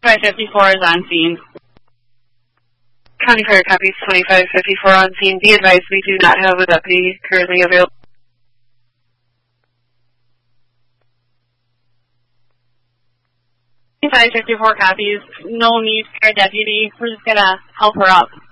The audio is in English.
2554 is on scene. County Fire copies 2554 on scene. Be advised we do not have a deputy currently available. 2554 copies. No need for a deputy. We're just going to help her up.